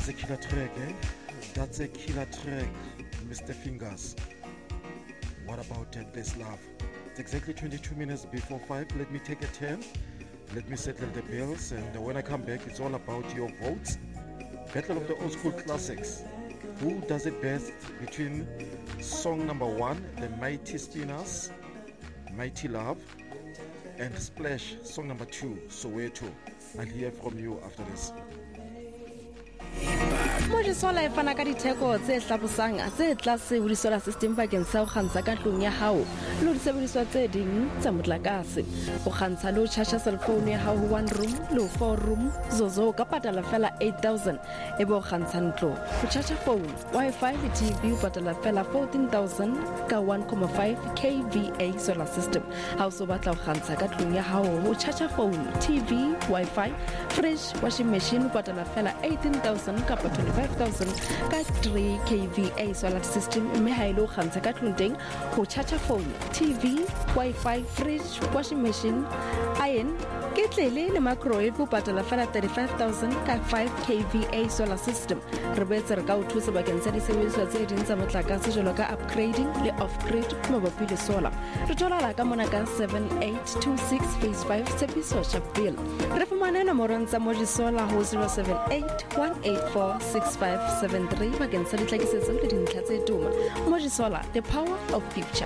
a killer track, eh? That's a killer track, Mr. Fingers. What about This Love? It's exactly 22 minutes before 5. Let me take a turn. Let me settle the bills. And when I come back, it's all about your votes. Battle of the Old School Classics. Who does it best between song number 1, The Mighty Spinners, Mighty Love, and Splash, song number 2, Soweto. I'll hear from you after this. Modisola e fana ka ditheko tse hlabosang tse tlase ho disolar system bakeng sa ho kgantsha ka tlung ya hao le ho disebediswa tse ding tsa motlakase ho kgantsha le ho charge cell phone ya hao ho 1 room le ho 4 room zozo ka patala fela 8000 e bo kgantsha ntlo ho charge phone wifi le tv patala fela 14000 ka 1.5 kVA solar system ha o so batla ho kgantsha ka tlung ya hao ho charge phone tv wifi fridge washing machine patala fela 18000 ka 25000 ka 3 kVA solar system mme ha ile ho kgantsha ka tlung teng ho charge phone TV wifi fridge washing machine iron ketlele le microwave patala fela 35000 ka 5 kVA solar system re betse re ka o thusa bakeng sa disebediswa tse ding tsa motlakase jalo ka upgrading le off-grid mabapi le solar re thola ka mona ka 7826 phase 5 Sepiso Chapel re fumana nomoro tsa Modisola ho 0781846573 bakeng sa ditlakisetso le dintlha tse tuma. Modisola, the power of future.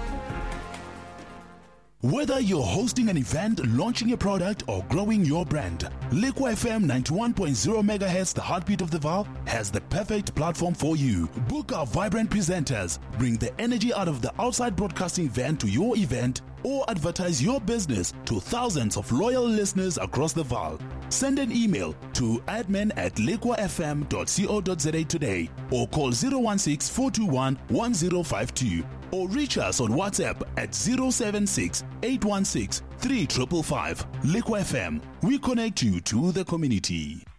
Whether you're hosting an event, launching a product, or growing your brand, Liquid FM 91.0 MHz, the heartbeat of the Vaal, has the perfect platform for you. Book our vibrant presenters, bring the energy out of the outside broadcasting van to your event, or advertise your business to thousands of loyal listeners across the Vaal. Send an email to admin@liquafm.co.za today, or call 016-421-1052. Or reach us on WhatsApp at 076-816-3555. Liquid FM, we connect you to the community.